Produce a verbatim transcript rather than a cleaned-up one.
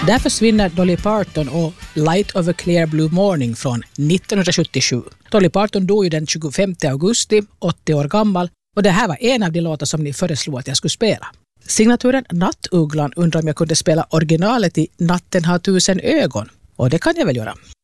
Där försvinner Dolly Parton och Light of a Clear Blue Morning från nittonhundrasjuttiosju. Dolly Parton dog ju den tjugofemte augusti, åttio år gammal, och det här var en av de låtar som ni föreslog att jag skulle spela. Signaturen Nattugglan undrar om jag kunde spela originalet i Natten har tusen ögon, och det kan jag väl göra.